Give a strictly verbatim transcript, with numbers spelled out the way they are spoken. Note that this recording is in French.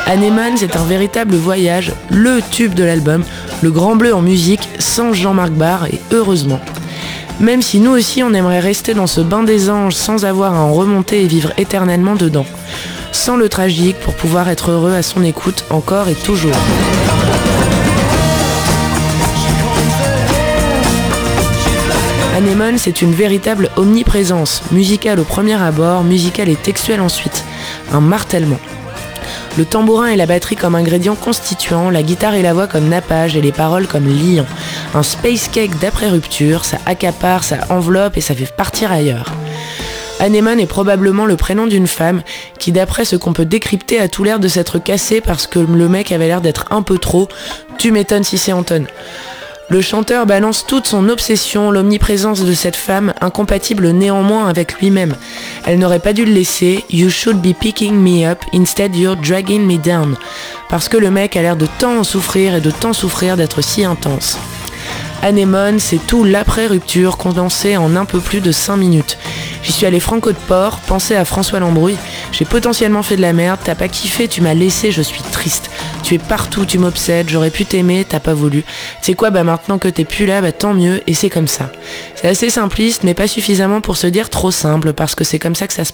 Anémone, c'est un véritable voyage, le tube de l'album, le Grand Bleu en musique, sans Jean-Marc Barr, et heureusement. Même si nous aussi on aimerait rester dans ce bain des anges sans avoir à en remonter et vivre éternellement dedans. Sans le tragique pour pouvoir être heureux à son écoute encore et toujours. Anémone, c'est une véritable omniprésence, musicale au premier abord, musicale et textuelle ensuite. Un martèlement. Le tambourin et la batterie comme ingrédients constituants, la guitare et la voix comme nappage et les paroles comme liant. Un space cake d'après rupture, ça accapare, ça enveloppe et ça fait partir ailleurs. Anémone est probablement le prénom d'une femme qui, d'après ce qu'on peut décrypter, a tout l'air de s'être cassée parce que le mec avait l'air d'être un peu trop. Tu m'étonnes si c'est Anton. Le chanteur balance toute son obsession, l'omniprésence de cette femme, incompatible néanmoins avec lui-même. Elle n'aurait pas dû le laisser. You should be picking me up, instead you're dragging me down. Parce que le mec a l'air de tant en souffrir et de tant souffrir d'être si intense. Anémone, c'est tout l'après-rupture condensé en un peu plus de cinq minutes. J'y suis allé franco de port, pensé à François Lambrouille. J'ai potentiellement fait de la merde, t'as pas kiffé, tu m'as laissé, je suis triste. Tu es partout, tu m'obsèdes, j'aurais pu t'aimer, t'as pas voulu. Tu sais quoi, bah maintenant que t'es plus là, bah tant mieux, et c'est comme ça. C'est assez simpliste, mais pas suffisamment pour se dire trop simple, parce que c'est comme ça que ça se passe.